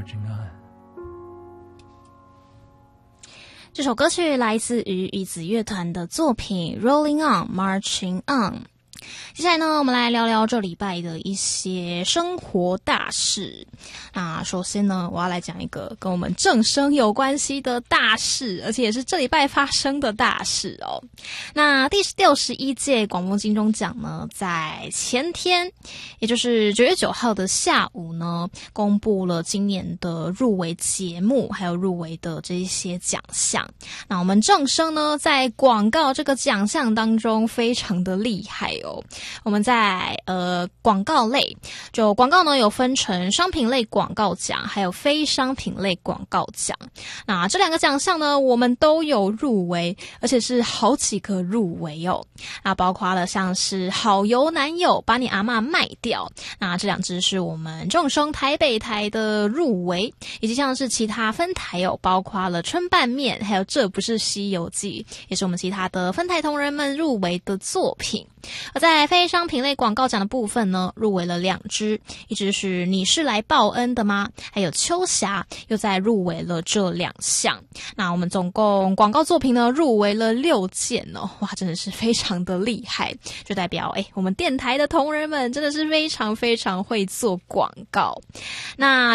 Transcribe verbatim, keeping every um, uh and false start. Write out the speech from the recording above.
marching on。 这首歌曲来自于椅子乐团的作品 Rolling On Marching On。接下来呢，我们来聊聊这礼拜的一些生活大事。那首先呢，我要来讲一个跟我们正声有关系的大事，而且也是这礼拜发生的大事哦。那第六十一届广播金钟奖呢，在前天，也就是九月九号的下午呢，公布了今年的入围节目，还有入围的这一些奖项。那我们正声呢，在广告这个奖项当中非常的厉害哦。我们在呃广告类，就广告呢有分成商品类广告奖，还有非商品类广告奖。那这两个奖项呢，我们都有入围，而且是好几个入围哦。那包括了像是好油男友把你阿嬷卖掉，那这两支是我们正声台北台的入围，以及像是其他分台有包括了春拌面，还有这不是西游记，也是我们其他的分台同仁们入围的作品。而在非商品类广告奖的部分呢，入围了两支，一支是你是来报恩的吗？还有秋霞又在入围了这两项。那我们总共广告作品呢入围了六件哦，哇，真的是非常的厉害，就代表哎，我们电台的同仁们真的是非常非常会做广告。那